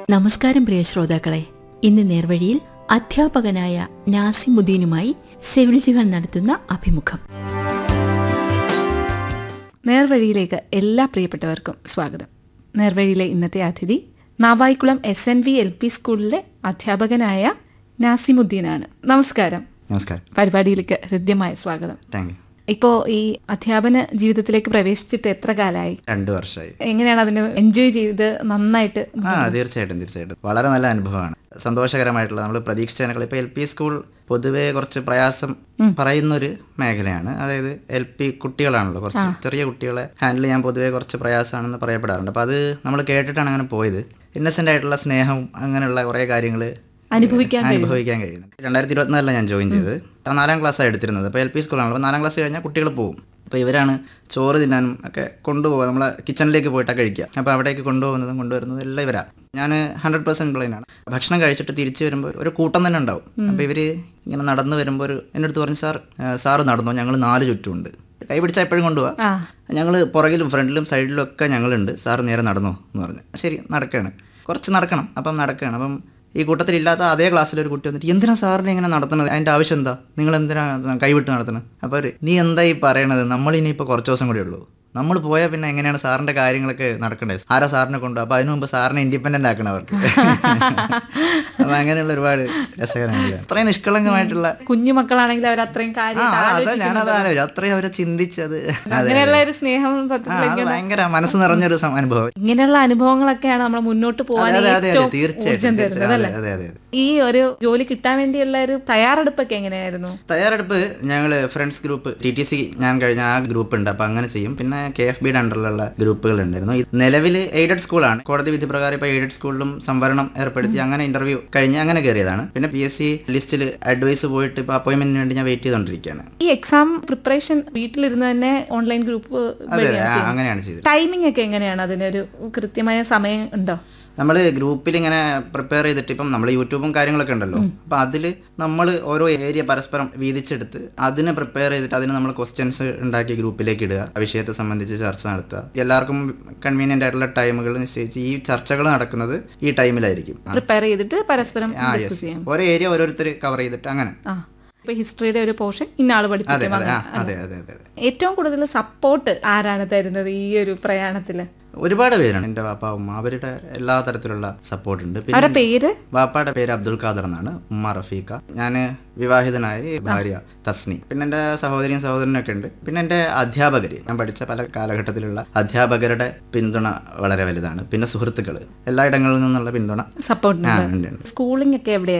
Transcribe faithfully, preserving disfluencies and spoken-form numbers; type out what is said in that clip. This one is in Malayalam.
നമസ്കാരം പ്രിയ ശ്രോതാക്കളെ, ഇന്ന് നേർവഴിയിൽ അധ്യാപകനായ നാസിമുദ്ദീനുമായി സെവിൽജികൾ നടത്തുന്ന അഭിമുഖം. നേർവഴിയിലേക്ക് എല്ലാ പ്രിയപ്പെട്ടവർക്കും സ്വാഗതം. നേർവഴിയിലെ ഇന്നത്തെ അതിഥി Navaikulam S N V L P സ്കൂളിലെ അധ്യാപകനായ നാസിമുദ്ദീനാണ്. നമസ്കാരം. നമസ്കാരം. പരിപാടിയിലേക്ക് ഹൃദ്യമായ സ്വാഗതം. Thank you. ഇപ്പോൾ ഈ അധ്യാപന ജീവിതത്തിലേക്ക് പ്രവേശിച്ചിട്ട് എത്ര കാലമായി? രണ്ടു വർഷമായി. എങ്ങനെയാണ് അതിന് എൻജോയ് ചെയ്ത് നന്നായിട്ട്? ആ തീർച്ചയായിട്ടും തീർച്ചയായിട്ടും വളരെ നല്ല അനുഭവമാണ്, സന്തോഷകരമായിട്ടുള്ള. നമ്മൾ പ്രതീക്ഷിച്ചതിനേക്കാൾ ഇപ്പോൾ എൽ പി സ്കൂൾ പൊതുവെ കുറച്ച് പ്രയാസം പറയുന്നൊരു മേഖലയാണ്. അതായത് എൽ പി കുട്ടികളാണല്ലോ, കുറച്ച് ചെറിയ കുട്ടികളെ ഹാൻഡിൽ ചെയ്യാൻ പൊതുവെ കുറച്ച് പ്രയാസമാണെന്ന് പറയപ്പെടാറുണ്ട്. അപ്പോൾ അത് നമ്മൾ കേട്ടിട്ടാണ് അങ്ങനെ പോയത്. ഇന്നസെൻ്റ് ആയിട്ടുള്ള സ്നേഹവും അങ്ങനെയുള്ള കുറേ കാര്യങ്ങൾ അനുഭവിക്കാൻ അനുഭവിക്കാൻ കഴിയുന്നത്. രണ്ടായിരത്തി ഇരുപത്തിനാലിലാണ് ഞാൻ ജോയിൻ ചെയ്തത്. നാലാം ക്ലാസ്സാണ് എടുത്തിരുന്നത്. അപ്പോൾ എൽ പി സ്കൂളാണല്ലോ, അപ്പോൾ നാലാം ക്ലാസ് കഴിഞ്ഞാൽ കുട്ടികൾ പോകും. അപ്പോൾ ഇവരാണ് ചോറ് തിന്നാനും ഒക്കെ കൊണ്ടുപോകുക, നമ്മളെ കിച്ചണിലേക്ക് പോയിട്ടാണ് കഴിക്കുക. അപ്പോൾ അവിടേക്ക് കൊണ്ടുപോകുന്നതും കൊണ്ടുവരുന്നതും എല്ലാം ഇവരാണ്. ഞാൻ ഹൺഡ്രഡ് പെർസെൻറ്റ് ബ്ലൈൻഡാണ്. ഭക്ഷണം കഴിച്ചിട്ട് തിരിച്ച് വരുമ്പോൾ ഒരു കൂട്ടം തന്നെ ഉണ്ടാവും. അപ്പോൾ ഇവർ ഇങ്ങനെ നടന്നു വരുമ്പോൾ ഒരു എൻ്റെ അടുത്ത് പറഞ്ഞു, സാർ സാറ് നടന്നോ, ഞങ്ങൾ നാല് ചുറ്റുമുണ്ട്, കൈ പിടിച്ചാൽ എപ്പോഴും കൊണ്ടുപോകാം, ഞങ്ങൾ പുറകിലും ഫ്രണ്ടിലും സൈഡിലും ഒക്കെ ഞങ്ങളുണ്ട്, സാറ് നേരെ നടന്നോ എന്ന് പറഞ്ഞു. ശരി, നടക്കുകയാണ്, കുറച്ച് നടക്കണം. അപ്പം നടക്കുകയാണ്. അപ്പം ഈ കൂട്ടത്തിലില്ലാത്ത അതേ ക്ലാസ്സിലൊരു കുട്ടി വന്നിട്ട്, എന്തിനാ സാറിനെ ഇങ്ങനെ നടത്തുന്നത്, അതിൻ്റെ ആവശ്യം എന്താ, നിങ്ങൾ എന്തിനാ കൈവിട്ട് നടത്തുന്നത്? അപ്പോൾ നീ എന്താ ഈ പറയണത്, നമ്മളിനിയിപ്പോൾ കുറച്ച് ദിവസം കൂടെ ഉള്ളൂ, നമ്മൾ പോയാൽ പിന്നെ എങ്ങനെയാണ് സാറിൻ്റെ കാര്യങ്ങളൊക്കെ നടക്കേണ്ടത്, ആരാ സാറിനെ കൊണ്ടു. അപ്പോൾ അതിനു മുമ്പ് സാറിനെ ഇൻഡിപെൻഡൻ്റ് ആക്കണം അവർക്ക്. അപ്പം അങ്ങനെയുള്ള ഒരുപാട് രസകരമാണ്. അത്രയും നിഷ്കളങ്കമായിട്ടുള്ള കുഞ്ഞു മക്കളാണെങ്കിൽ അവർ അത്രയും അതെ ഞാനത് ആലോചിച്ചു, അത്രയും അവരെ ചിന്തിച്ചത്. അങ്ങനെയുള്ള ഒരു സ്നേഹം ഭയങ്കര മനസ്സ് നിറഞ്ഞൊരു അനുഭവം. ഇങ്ങനെയുള്ള അനുഭവങ്ങളൊക്കെയാണ് നമ്മൾ മുന്നോട്ട് പോകാൻ തീർച്ചയായിട്ടും. ഈ ഒരു ജോലി കിട്ടാൻ വേണ്ടിയുള്ള ഒരു തയ്യാറെടുപ്പൊക്കെ എങ്ങനെയായിരുന്നു? തയ്യാറെടുപ്പ് ഞങ്ങൾ friends group, T T C ഞാൻ കഴിഞ്ഞ ആ ഗ്രൂപ്പ് ഉണ്ട്, അപ്പോൾ അങ്ങനെ ചെയ്യും. പിന്നെ കെ എഫ് ബിയുടെ അണ്ടറിലുള്ള ഗ്രൂപ്പുകൾ ഉണ്ടായിരുന്നു. നിലവിൽ എയ്ഡഡ് സ്കൂളാണ്. കോടതി വിധി പ്രകാരം ഇപ്പോൾ എയ്ഡഡ് സ്കൂളിലും സംവരണം ഏർപ്പെടുത്തി അങ്ങനെ ഇന്റർവ്യൂ കഴിഞ്ഞ് അങ്ങനെ കയറിയതാണ്. പിന്നെ പി എസ് സി ലിസ്റ്റിൽ അഡ്വൈസ് പോയിട്ട് ഇപ്പോൾ അപ്പോയിന്റ്മെന്റിന് വേണ്ടി ഞാൻ വെയിറ്റ് ചെയ്തുകൊണ്ടിരിക്കുകയാണ്. ഈ എക്സാം പ്രിപ്പറേഷൻ വീട്ടിലിരുന്ന് തന്നെ ഓൺലൈൻ ഗ്രൂപ്പ് അങ്ങനെയാണ് ചെയ്തത്. ടൈമിംഗ് ഒക്കെ എങ്ങനെയാണ്? അതിനൊരു കൃത്യമായ സമയം ഉണ്ടോ? നമ്മൾ ഗ്രൂപ്പിൽ ഇങ്ങനെ പ്രിപ്പയർ ചെയ്തിട്ട് ഇപ്പം നമ്മൾ യൂട്യൂബും കാര്യങ്ങളൊക്കെ ഉണ്ടല്ലോ, അപ്പം അതിൽ നമ്മൾ ഓരോ ഏരിയ പരസ്പരം വീതിച്ചെടുത്ത് അതിനെ പ്രിപ്പയർ ചെയ്തിട്ട് അതിന് നമ്മൾ ക്വസ്റ്റ്യൻസ് ഉണ്ടാക്കി ഗ്രൂപ്പിലേക്ക് ഇടുക, വിഷയത്തെ സംബന്ധിച്ച് ചർച്ച നടത്തുക. എല്ലാവർക്കും കൺവീനിയൻ്റ് ആയിട്ടുള്ള ടൈമുകൾ നിശ്ചയിച്ച് ഈ ചർച്ചകൾ നടക്കുന്നത് ഈ ടൈമിലായിരിക്കും. പ്രിപ്പയർ ചെയ്തിട്ട് പരസ്പരം ഓരോ ഏരിയ ഓരോരുത്തർ കവർ ചെയ്തിട്ട് അങ്ങനെ. ഇപ്പൊ ഹിസ്റ്ററിയുടെ ഒരു പോർഷൻ ഇന്നാള് പഠിപ്പിക്കും. ഏറ്റവും കൂടുതൽ സപ്പോർട്ട് ആരാണ് തരുന്നത് ഈ ഒരു പ്രയാണത്തില്? ഒരുപാട് പേരാണ്. എൻ്റെ വാപ്പ ഉമ്മ, അവരുടെ എല്ലാ തരത്തിലുള്ള സപ്പോർട്ട് ഉണ്ട്. പിന്നെ പേര് വാപ്പയുടെ പേര് അബ്ദുൽ ഖാദർ എന്നാണ്, ഉമ്മ റഫീഖ, ഞാൻ വിവാഹിതനായ ഭാര്യ തസ്നി, പിന്നെ എൻ്റെ സഹോദരിയും സഹോദരനൊക്കെ ഉണ്ട്. പിന്നെ എൻ്റെ അധ്യാപകർ, ഞാൻ പഠിച്ച പല കാലഘട്ടത്തിലുള്ള അധ്യാപകരുടെ പിന്തുണ വളരെ വലുതാണ്. പിന്നെ സുഹൃത്തുക്കൾ, എല്ലായിടങ്ങളിൽ നിന്നുള്ള പിന്തുണ, സപ്പോർട്ട്. സ്കൂളിംഗ് ഒക്കെ എവിടെയായിരുന്നു?